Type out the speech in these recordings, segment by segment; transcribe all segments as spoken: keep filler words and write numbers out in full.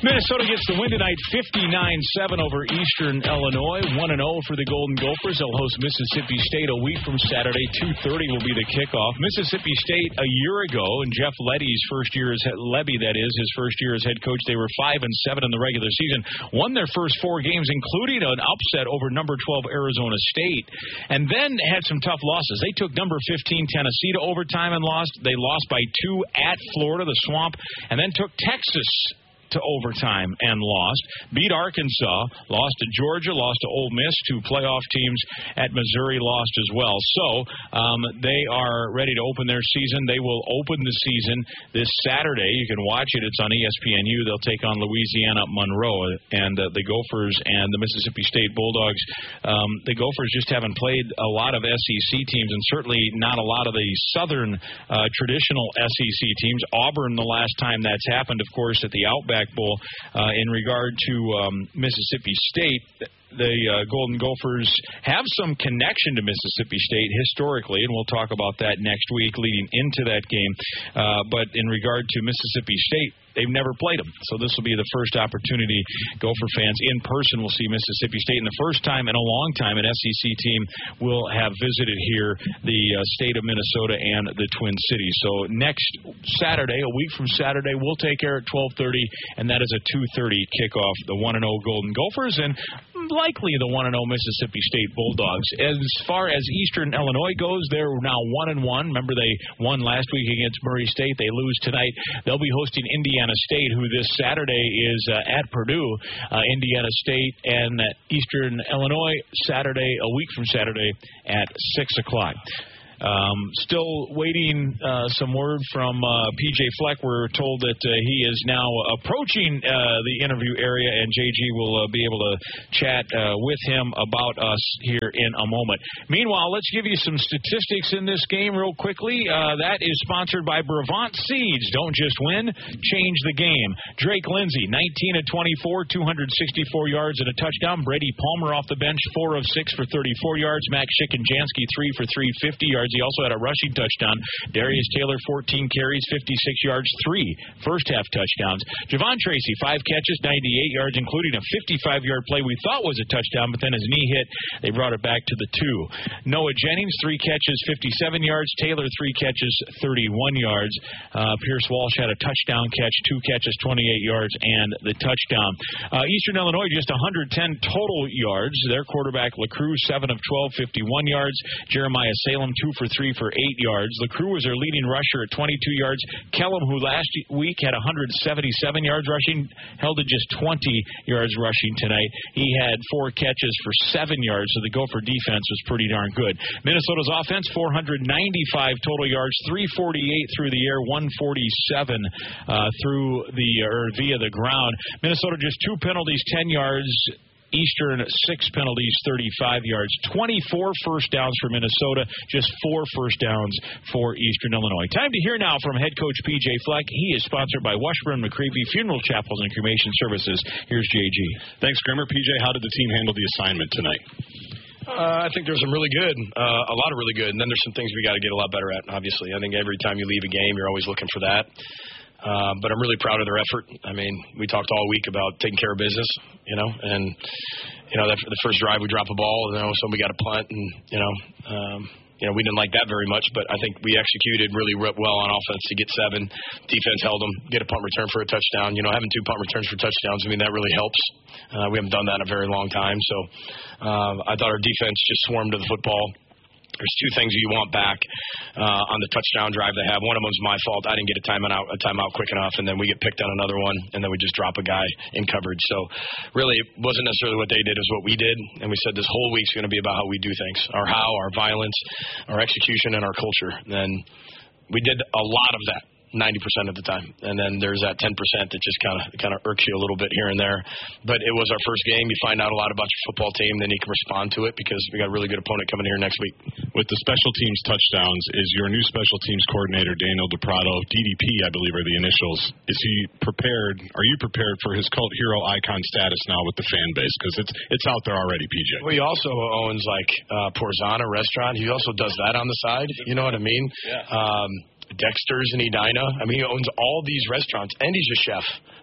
Minnesota gets the win tonight, fifty-nine seven over Eastern Illinois. one and oh for the Golden Gophers. They'll host Mississippi State a week from Saturday. two thirty will be the kickoff. Mississippi State a year ago, in Jeff Lebby's first year as Lebby, that is, his first year as head coach, they were five and seven in the regular season. Won their first four games, including an upset over number twelve Arizona State, and then had some tough losses. They took number fifteen Tennessee to overtime and lost. They lost by two at Florida, the Swamp, and then took Texas to overtime and lost. Beat Arkansas, lost to Georgia, lost to Ole Miss, two playoff teams at Missouri lost as well. So um, they are ready to open their season. They will open the season this Saturday. You can watch it. It's on E S P N U. They'll take on Louisiana Monroe, and uh, the Gophers and the Mississippi State Bulldogs. Um, the Gophers just haven't played a lot of S E C teams, and certainly not a lot of the southern uh, traditional S E C teams. Auburn, the last time that's happened, of course, at the Outback Bowl. Uh, in regard to um, Mississippi State, the uh, Golden Gophers have some connection to Mississippi State historically, and we'll talk about that next week leading into that game. Uh, but in regard to Mississippi State, they've never played them. So this will be the first opportunity Gopher fans in person will see Mississippi State. And the first time in a long time an S E C team will have visited here, the uh, state of Minnesota and the Twin Cities. So next Saturday, a week from Saturday, we'll take air at twelve thirty, and that is a two thirty kickoff. The one and oh Golden Gophers and likely the one and oh Mississippi State Bulldogs. As far as Eastern Illinois goes, they're now one and one. Remember, they won last week against Murray State. They lose tonight. They'll be hosting Indiana State, who this Saturday is uh, at Purdue. Uh, Indiana State and Eastern Illinois Saturday, a week from Saturday at six o'clock. Um, still waiting uh, some word from uh, P J Fleck. We're told that uh, he is now approaching uh, the interview area, and J G will uh, be able to chat uh, with him about us here in a moment. Meanwhile, let's give you some statistics in this game real quickly. Uh, that is sponsored by Brevant Seeds. Don't just win, change the game. Drake Lindsey, nineteen of twenty-four, two hundred sixty-four yards and a touchdown. Brady Palmer off the bench, four of six for thirty-four yards. Max Schikanjansky, three for three, fifty yards. He also had a rushing touchdown. Darius Taylor, fourteen carries, fifty-six yards, three first-half touchdowns. Javon Tracy, five catches, ninety-eight yards, including a fifty-five-yard play we thought was a touchdown, but then his knee hit. They brought it back to the two. Noah Jennings, three catches, fifty-seven yards. Taylor, three catches, thirty-one yards. Uh, Pierce Walsh had a touchdown catch, two catches, twenty-eight yards, and the touchdown. Uh, Eastern Illinois, just one hundred ten total yards. Their quarterback, LaCruz, seven of twelve, fifty-one yards. Jeremiah Salem, two for three for eight yards. LaCruz was their leading rusher at twenty-two yards. Kellum, who last week had one hundred seventy-seven yards rushing, held to just twenty yards rushing tonight. He had four catches for seven yards, so the Gopher defense was pretty darn good. Minnesota's offense, four hundred ninety-five total yards, three forty-eight through the air, one forty-seven uh, through the or via the ground. Minnesota just two penalties, ten yards. Eastern, six penalties, thirty-five yards. twenty-four first downs for Minnesota, just four first downs for Eastern Illinois. Time to hear now from head coach P J Fleck. He is sponsored by Washburn McCreevy Funeral Chapels and Cremation Services. Here's J G. Thanks, Grimmer. P J, how did the team handle the assignment tonight? Uh, I think there's some really good, uh, a lot of really good, and then there's some things we got to get a lot better at, obviously. I think every time you leave a game, you're always looking for that. Uh, but I'm really proud of their effort. I mean, we talked all week about taking care of business, you know, and, you know, that, the first drive we drop a ball, you know, so we got a punt, and, you know, um, you know, we didn't like that very much, but I think we executed really well on offense to get seven. Defense held them, get a punt return for a touchdown. You know, having two punt returns for touchdowns, I mean, that really helps. Uh, we haven't done that in a very long time. So uh, I thought our defense just swarmed to the football. There's two things you want back uh, on the touchdown drive they have. One of them's my fault. I didn't get a timeout, a timeout quick enough, and then we get picked on another one, and then we just drop a guy in coverage. So really, it wasn't necessarily what they did, it was what we did. And we said this whole week's going to be about how we do things, our how, our violence, our execution, and our culture. And we did a lot of that. ninety percent of the time. And then there's that ten percent that just kind of kind of irks you a little bit here and there. But it was our first game. You find out a lot about your football team, then you can respond to it because we got a really good opponent coming here next week. With the special teams touchdowns, is your new special teams coordinator, Daniel DePrado, D D P, I believe are the initials, is he prepared, are you prepared for his cult hero icon status now with the fan base? Because it's it's out there already, P J. Well, he also owns, like, uh, Porzana restaurant. He also does that on the side. You know what I mean? Yeah. Um, Dexter's in Edina. I mean, he owns all these restaurants, and he's a chef.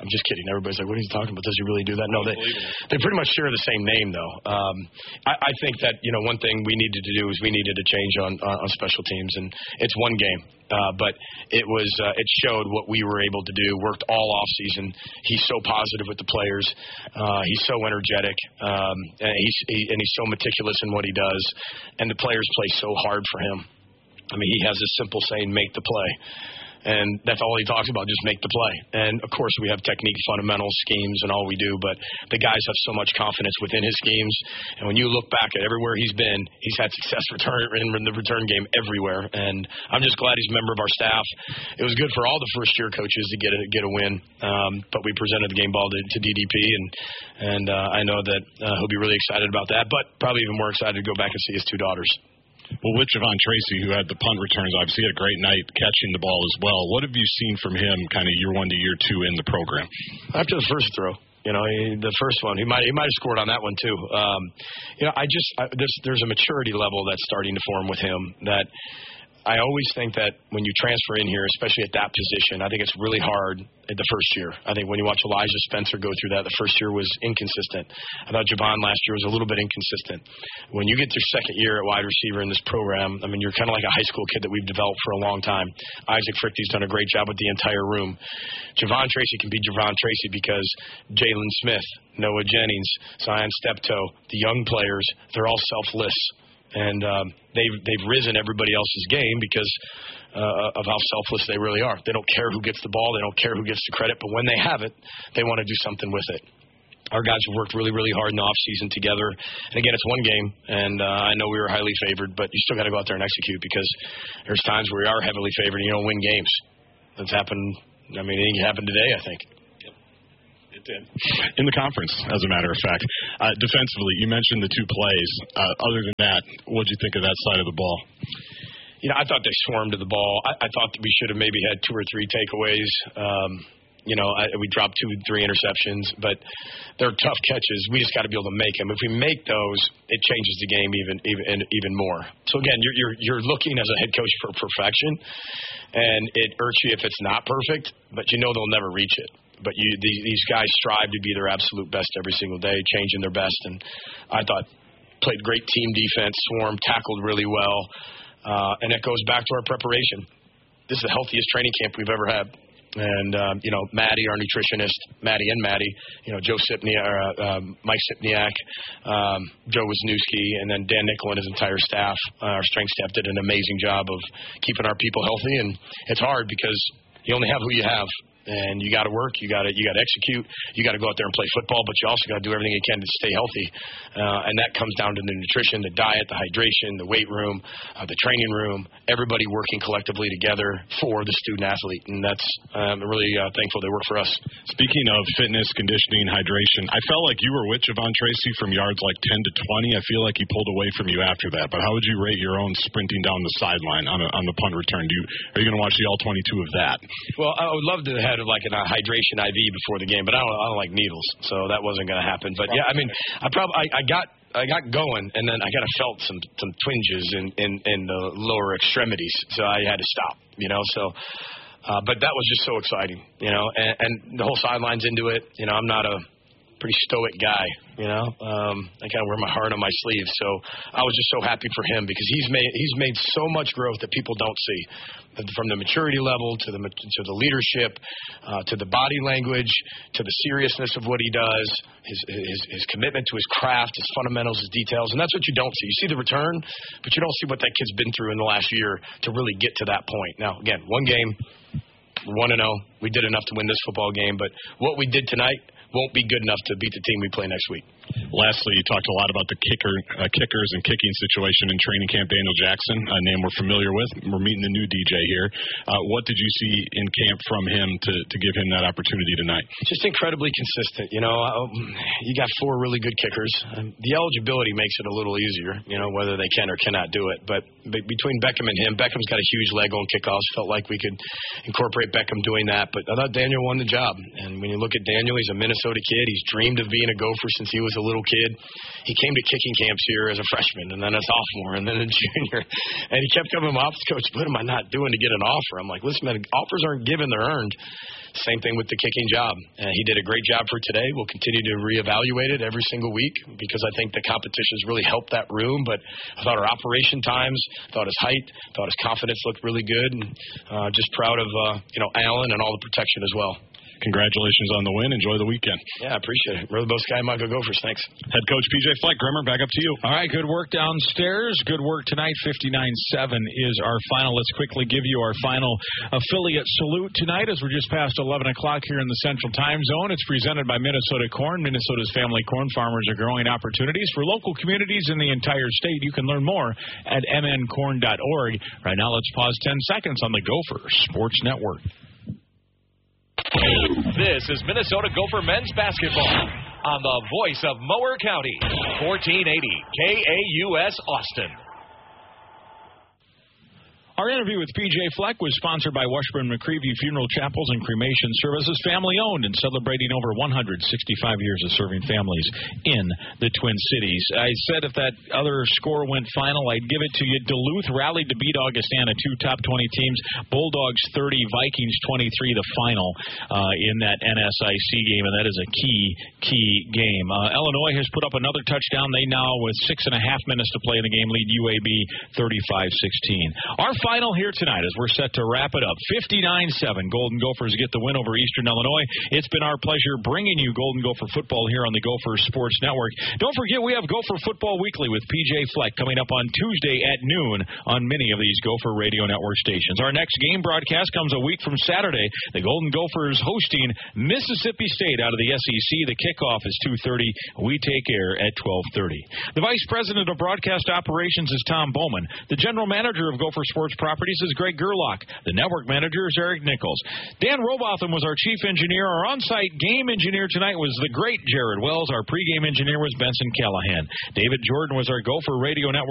I'm just kidding. Everybody's like, what are you talking about? Does he really do that? No, they they pretty much share the same name, though. Um, I, I think that, you know, one thing we needed to do is we needed to change on, on, on special teams, and it's one game. Uh, but it was uh, it showed what we were able to do. Worked all off season. He's so positive with the players. Uh, he's so energetic, um, and he's he, and he's so meticulous in what he does. And the players play so hard for him. I mean, he has this simple saying: "Make the play." And that's all he talks about, just make the play. And, of course, we have technique, fundamentals, schemes, and all we do. But the guys have so much confidence within his schemes. And when you look back at everywhere he's been, he's had success return in the return game everywhere. And I'm just glad he's a member of our staff. It was good for all the first-year coaches to get a, get a win. Um, but we presented the game ball to, to D D P, and, and uh, I know that uh, he'll be really excited about that, but probably even more excited to go back and see his two daughters. Well, with Javon Tracy, who had the punt returns, obviously had a great night catching the ball as well. What have you seen from him kind of year one to year two in the program? After the first throw, you know, he, the first one, he might he might have scored on that one too. Um, you know, I just I, there's there's a maturity level that's starting to form with him that I always think that when you transfer in here, especially at that position, I think it's really hard at the first year. I think when you watch Elijah Spencer go through that, the first year was inconsistent. I thought Javon last year was a little bit inconsistent. When you get your second year at wide receiver in this program, I mean, you're kind of like a high school kid that we've developed for a long time. Isaac Frichte's done a great job with the entire room. Javon Tracy can be Javon Tracy because Jalen Smith, Noah Jennings, Zion Steptoe, the young players, they're all selfless. And um, they've they've risen everybody else's game because uh, of how selfless they really are. They don't care who gets the ball. They don't care who gets the credit. But when they have it, they want to do something with it. Our guys have worked really, really hard in the offseason together. And, again, it's one game, and uh, I know we were highly favored, but you still got to go out there and execute because there's times where we are heavily favored and you don't win games. That's happened. I mean, it happened today, I think. In the conference, as a matter of fact. Uh, defensively, you mentioned the two plays. Uh, other than that, what did you think of that side of the ball? You know, I thought they swarmed to the ball. I, I thought that we should have maybe had two or three takeaways. Um, you know, I, we dropped two, three interceptions, but they're tough catches. We just got to be able to make them. If we make those, it changes the game even even even more. So again, you're you're you're looking as a head coach for perfection, and it irks you if it's not perfect, but you know they'll never reach it. But you, these guys strive to be their absolute best every single day, changing their best. And I thought played great team defense, swarmed, tackled really well. Uh, and it goes back to our preparation. This is the healthiest training camp we've ever had. And, um, you know, Maddie, our nutritionist, Maddie and Maddie, you know, Joe Sipniak, or, uh, um, Mike Sipniak, um, Joe Wisniewski, and then Dan Nickel and his entire staff, uh, our strength staff did an amazing job of keeping our people healthy. And it's hard because you only have who you have. And you got to work, you got to you got to execute, you got to go out there and play football, but you also got to do everything you can to stay healthy. Uh, and that comes down to the nutrition, the diet, the hydration, the weight room, uh, the training room, everybody working collectively together for the student athlete. And that's um, really uh, thankful they work for us. Speaking of fitness, conditioning, hydration, I felt like you were with Javon Tracy from yards like ten to twenty. I feel like he pulled away from you after that. But how would you rate your own sprinting down the sideline on, a, on the punt return? Do you, are you going to watch the all twenty-two of that? Well, I would love to have of like a hydration I V before the game, but I don't, I don't like needles, so that wasn't going to happen. But yeah, I mean, I probably I, I got I got going, and then I kind of felt some some twinges in, in in the lower extremities, so I had to stop. You know, so. Uh, but that was just so exciting, you know, and, and the whole sideline's into it. You know, I'm not a pretty stoic guy, you know. Um, I kind of wear my heart on my sleeve, so I was just so happy for him because he's made he's made so much growth that people don't see, from the maturity level to the to the leadership, uh, to the body language, to the seriousness of what he does, his, his his commitment to his craft, his fundamentals, his details, and that's what you don't see. You see the return, but you don't see what that kid's been through in the last year to really get to that point. Now, again, one game, one and oh, we did enough to win this football game, but what we did tonight won't be good enough to beat the team we play next week. Lastly, you talked a lot about the kicker, uh, kickers and kicking situation in training camp. Daniel Jackson, a name we're familiar with. We're meeting the new D J here. Uh, what did you see in camp from him to, to give him that opportunity tonight? Just incredibly consistent. You know, um, you got four really good kickers. Um, the eligibility makes it a little easier, you know, whether they can or cannot do it. But b- between Beckham and him, Beckham's got a huge leg on kickoffs. Felt like we could incorporate Beckham doing that. But I thought Daniel won the job. And when you look at Daniel, he's a Minnesota kid. He's dreamed of being a Gopher since he was a little kid. He came to kicking camps here as a freshman and then a sophomore and then a junior. And he kept coming to my office, coach, what am I not doing to get an offer? I'm like, listen, man, offers aren't given, they're earned. Same thing with the kicking job. Uh, he did a great job for today. We'll continue to reevaluate it every single week because I think the competition has really helped that room. But I thought our operation times, I thought his height, I thought his confidence looked really good. And uh, just proud of uh, you know Allen and all the protection as well. Congratulations on the win. Enjoy the weekend. Yeah, I appreciate it. We're the most guy, Michael Gophers. Thanks. Head coach P J Fleck. Grimmer, back up to you. All right, good work downstairs. Good work tonight. fifty-nine seven is our final. Let's quickly give you our final affiliate salute tonight as we're just past eleven o'clock here in the Central Time Zone. It's presented by Minnesota Corn. Minnesota's family corn farmers are growing opportunities for local communities in the entire state. You can learn more at m n corn dot org. Right now, let's pause ten seconds on the Gopher Sports Network. This is Minnesota Gopher men's basketball on the voice of Mower County, fourteen eighty K A U S Austin. Our interview with P J Fleck was sponsored by Washburn McCreevy Funeral Chapels and Cremation Services, family-owned and celebrating over one hundred sixty-five years of serving families in the Twin Cities. I said if that other score went final, I'd give it to you. Duluth rallied to beat Augustana, two top twenty teams. Bulldogs thirty, Vikings twenty-three, the final uh, in that N S I C game, and that is a key, key game. Uh, Illinois has put up another touchdown. They now, with six and a half minutes to play in the game, lead U A B thirty-five sixteen. Our final here tonight as we're set to wrap it up. fifty-nine seven. Golden Gophers get the win over Eastern Illinois. It's been our pleasure bringing you Golden Gopher football here on the Gopher Sports Network. Don't forget we have Gopher Football Weekly with P J Fleck coming up on Tuesday at noon on many of these Gopher Radio Network stations. Our next game broadcast comes a week from Saturday. The Golden Gophers hosting Mississippi State out of the S E C. The kickoff is two thirty. We take air at twelve thirty. The Vice President of Broadcast Operations is Tom Bowman. The General Manager of Gopher Sports Properties is Greg Gerlach. The network manager is Eric Nichols. Dan Robotham was our chief engineer. Our on-site game engineer tonight was the great Jared Wells. Our pregame engineer was Benson Callahan. David Jordan was our Gopher Radio Network